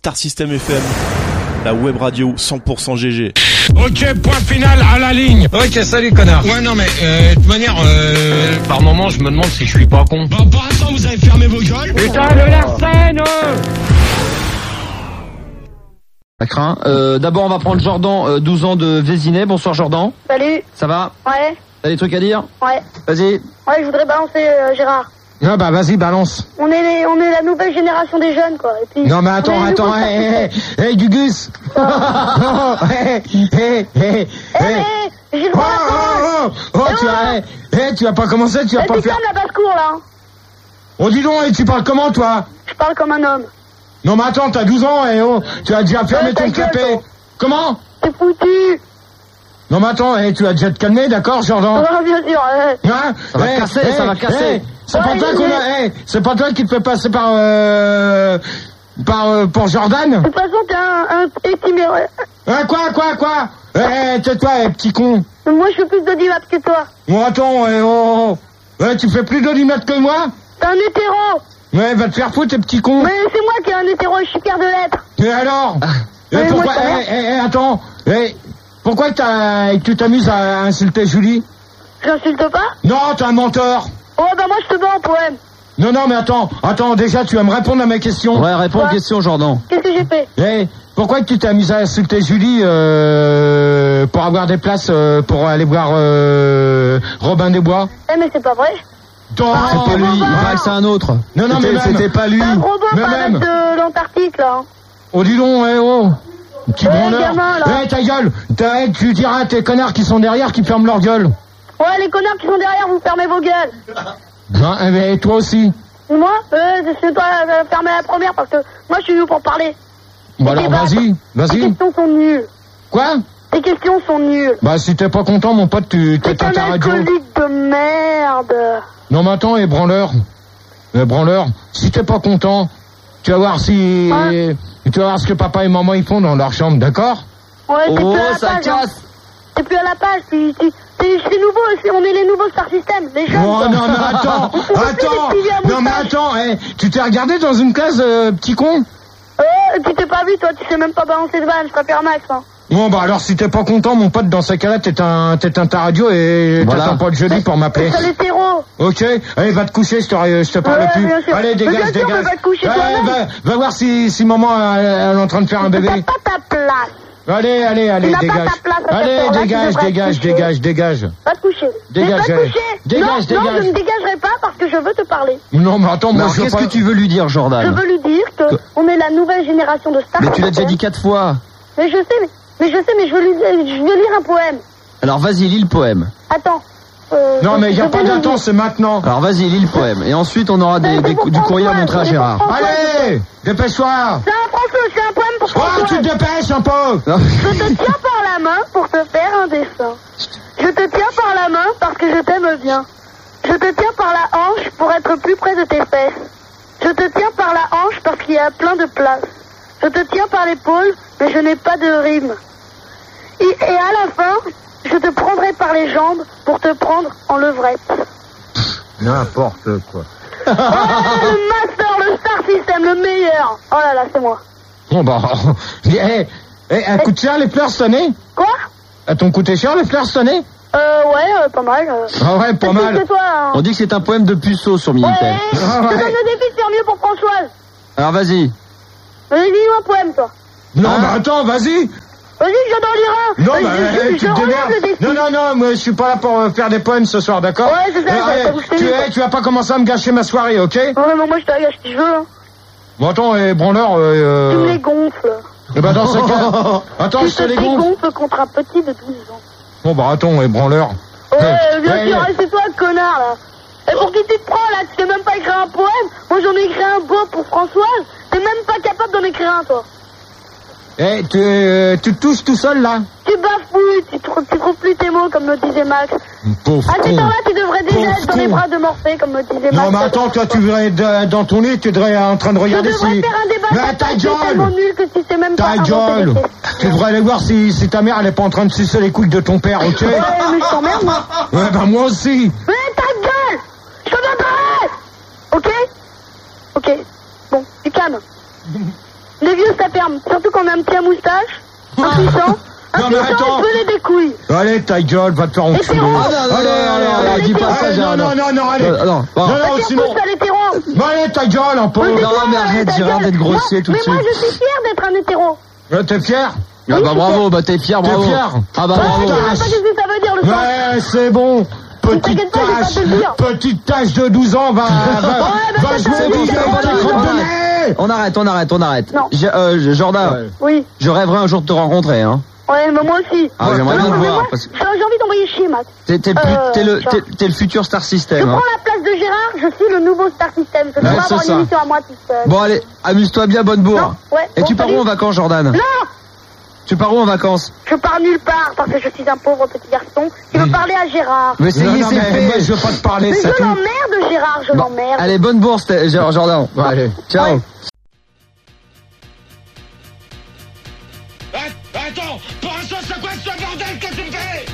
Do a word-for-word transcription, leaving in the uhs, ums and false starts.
Star System F M, la web radio cent pour cent G G. Ok, point final à la ligne. Ok, salut connard. Ouais, non mais, euh, de toute manière, euh, par moment, je me demande si je suis pas con. Bah, pour l'instant, vous avez fermé vos gueules. Putain de l'arsène. Ça craint. Euh, d'abord, on va prendre Jordan, euh, douze ans de Vésinet. Bonsoir Jordan. Salut. Ça va? Ouais. T'as des trucs à dire? Ouais. Vas-y. Ouais, je voudrais balancer euh, Gérard. Ah bah vas-y, balance. On est les, on est la nouvelle génération des jeunes, quoi. Et puis, Non mais attends, on est les attends, nouveaux hé, hé, sortis. hé, Gugus. Non, hé, hé, hé, Eh, hé. mais, j'ai le Oh, droit à la oh, parole. oh, oh, Eh, tu ouais. vas, hé, hé, tu vas pas commencer, tu vas Eh, pas t'es faire. comme la basse-cour, là. Oh, dis donc, et tu parles comment, toi? Je parle comme un homme. Non mais attends, t'as douze ans, et oh, tu as déjà fermé Ouais, ta ton gueule, clapet. toi. Comment? C'est foutu. Non mais attends, eh, tu vas déjà te calmer, d'accord, Jordan? Oh, bien sûr, ouais. Hein? Ça va Eh, casser, eh, ça va casser. eh, c'est Ouais, pas toi il qu'on est- a, eh, c'est pas toi qui te fais passer par, euh, par, euh, pour Jordan? De toute façon, t'es un, un éphémère. Hein, quoi, quoi, quoi? Eh, tais-toi, eh, petit con. Moi, je fais plus d'audimat que toi. Bon, attends, eh, oh, oh. Ouais, tu fais plus d'audimat que moi? T'es un hétéro. Ouais, va te faire foutre, tes petits cons. Mais c'est moi qui ai un hétéro et je suis fier de l'être. Et alors? Eh, Ouais, pourquoi, moi, ça va. eh, eh, eh, attends, eh, pourquoi t'as, tu t'amuses à insulter Julie? J'insulte pas. Non, t'es un menteur. Oh, bah moi, je te bats en poème. Non, non, mais attends, attends, déjà, tu vas me répondre à mes questions. Ouais, réponds aux Quoi questions Jordan. Qu'est-ce que j'ai fait? Eh, pourquoi tu t'es amusé à insulter Julie euh, pour avoir des places euh, pour aller voir euh, Robin des Bois? Eh, mais c'est pas vrai. Non, C'était lui, il paraît que c'est un autre. Non, non, mais C'était- même. C'était pas lui. C'est un gros beau Mais par même. de l'Antarctique, là. Oh, dis donc, eh, oh. Petit Eh, branleur. gamin, là. Eh, ta gueule. T'as- eh, tu diras à tes connards qui sont derrière qui ferment leur gueule. Ouais, les connards qui sont derrière, vous fermez vos gueules. Non, eh, mais toi aussi. Moi, euh, c'est toi euh, fermer la première parce que moi, je suis venu pour parler. Bon, alors, débattre. vas-y, Tes vas-y. questions sont nulles. Quoi? Tes questions sont nulles. Bah, si t'es pas content, mon pote, tu T'es t'éteins un ta radio. alcoolique de merde. Non, mais attends, et branleur. Eh, branleur, si t'es pas content, tu vas voir si... Ouais. Tu vas voir ce que papa et maman ils font dans leur chambre, d'accord? Ouais, t'es Oh, plus à la ça page. hein. casse. T'es plus à la page. tu- tu- t'es- C'est nouveau, c'est- on est les nouveaux Star System, les jeunes. Oh quoi. non, mais attends, On fait plus attends. des petits vieux à Non, mais moustache. attends, eh, tu t'es regardé dans une case, euh, petit con? Euh, tu t'es pas vu, toi, tu sais même pas balancer de vanne, je préfère Max. Hein. Bon, bah alors, si t'es pas content, mon pote, dans ces cas-là, t'éteins t'éteins ta radio et Voilà. t'attends pas de jeudi pour m'appeler. C'est l'hétéro. Ok? Allez, va te coucher, je te, je te parle Ouais, plus. bien sûr. Allez, Mais dégage, bien sûr, dégage. mais va te coucher Allez, toi-même. va, va voir si, si maman, elle, elle est en train de faire un bébé. T'as pas ta place. Allez, allez, allez, Tu n'as pas dégage. ta place à Allez, cette heure-là, tu dégage, devrais te dégage, coucher. dégage, dégage. Va te coucher. Dégage, Mais va te allez. coucher. Dégage, non, non, dégage. je ne dégagerai pas parce que je veux te parler. Non, mais attends, moi, Alors, je veux qu'est-ce pas... que tu veux lui dire Je Jordan? veux lui dire que on est la nouvelle génération de stars. Mais tu l'as déjà dit quatre fois. Mais je sais, mais, mais je sais, mais je veux lui, je veux lire un poème. Alors vas-y, lis le poème. Attends. Euh, Non, mais il n'y a je pas vais le d'attente, lire. c'est maintenant. Alors vas-y, lis le poème. Et ensuite, on aura des, Mais des- c'est pour du courrier à François, montrer à c'est pour Gérard. François. Allez, dépêche-toi. C'est un François, c'est un poème pour Oh, François. tu te dépêches un peu. Je te tiens par la main pour te faire un dessin. Je te tiens par la main parce que je t'aime bien. Je te tiens par la hanche pour être plus près de tes fesses. Je te tiens par la hanche parce qu'il y a plein de place. Je te tiens par l'épaule, mais je n'ai pas de rime. Et, et à la fin, je te prendrai par les jambes pour te prendre en levrette. N'importe quoi. Oh là là, le master, le Star System, le meilleur. Oh là là, c'est moi. Bon, bah... Eh, eh, elle coûte cher, les fleurs cette année? Quoi? Elles t'ont coûté cher, les fleurs cette année? Euh, ouais, euh, pas mal. euh. Ah ouais, pas Qu'est-ce que mal. c'est toi, hein? On dit que c'est un poème de puceau sur Ouais, Minitel. je te Ah donne ouais. le défi de faire mieux pour Françoise. Alors vas-y. Vas-y, lis-nous un poème, toi. Non, Hein? mais attends, vas-y. Vas-y, je dois en lire un. Non, Vas-y, bah, je, eh, je, tu je te relève démerdes. le défi. Non, non, non, moi, je suis pas là pour euh, faire des poèmes ce soir, d'accord? Ouais, c'est ça, Eh, ça, eh, ça vous fait tu, rire. eh, tu vas pas commencer à me gâcher ma soirée, ok? Ouais, mais moi, je te gâche si je veux. Hein. Bon, attends, eh, branleur, euh... Tu me les gonfles. Eh ben, dans ce cas... Attends, Tu je te te les gonfle. dégonfles contre un petit de douze ans. Bon, bah, attends, eh, branleur. Ouais, Eh, bien eh, sûr, eh. et c'est toi, connard, là. Et pour qui tu te prends, là? Tu sais même pas écrire un poème? Moi, j'en ai écrit un beau pour Françoise. T'es même pas capable d'en écrire un, toi. Eh, tu, euh, tu te touches tout seul, là? Tu bafouilles, tu, trou- tu trouves plus tes mots, comme me disait Max. Pauvre À cette con. heure-là, tu devrais déjà Pauvre être dans les con. bras de Morphée, comme me disait Max. Non, mais attends, toi, tu devrais être euh, dans ton lit, tu devrais être en train de Tu regarder devrais si... faire un débat Mais ta c'est tellement gueule! nul que tu sais même pas Ta inventer gueule! des questions. Tu devrais aller voir si, si ta mère, elle est pas en train de sucer les couilles de ton père, ok? Ouais, mais je t'emmerde, moi. Ouais, bah, moi aussi! Mais ta gueule! Je t'en parler! Ok? Ok. Bon, tu calmes. Les vieux, ça ferme. Surtout qu'on a un petit à moustache, un puissant, un Non, mais puissant, attends. on peut les des couilles. Allez, ta gueule, va te faire enculer. Hétéro. Ah, non, non, Allez, non, allez, non, allez, non, dis pas ça, allez, Gérard. non, non, non, allez. Euh, non, bon. Non, non, Vas-y, sinon. repousse à l'hétéro. Bah, allez, ta gueule, un peu. Oui, Non, c'est non, toi, mais allez, arrête, ta Gérard, gueule. d'être grossier Non, tout de Mais moi, suite. je suis fier d'être un hétéro. Euh, T'es fier? Ah bah bravo, bah t'es fier, T'es bravo. fier? Ah bah Ouais, bravo. je sais même pas ce que ça veut dire, le sang. Ouais, c'est bon. Petite t'inquiète pas, je vais pas tâche, te le dire. petite tâche de douze ans va, va, bah, va ça, jouer ça, au ça, billet ça, avec ça, la ça, crotte de ça, nez. On arrête, on arrête, on arrête. Non. J'ai- euh, Jordan, Ouais. Oui. je rêverais un jour de te rencontrer, hein. Ouais, mais moi aussi. Ah, j'aimerais Non, bien te mais voir, moi, parce que- J'ai envie d'envoyer chier, Max. T'es, t'es, plus- Euh, t'es le, tiens. t'es, t'es le futur Star Je System, hein. prends la place de Gérard, je suis le nouveau Star System. Je dois Ouais, pas c'est avoir ça. une émission à moi toute seule. Bon allez, amuse-toi bien, bonne bourre. Non, ouais, Et bon, tu pars salut. où en vacances, Jordan? Non, Tu pars où en vacances? je pars nulle part parce que je suis un pauvre petit garçon qui veut parler à Gérard. Mais c'est Non, non, c'est mais fait. moi, je veux pas te parler, Mais c'est je tout. l'emmerde, Gérard, je Bon, l'emmerde. allez, bonne bourse, t'es- Jordan. Bon, allez. Ciao. Ouais. Attends, pour un sens, c'est quoi ce bordel que tu me fais?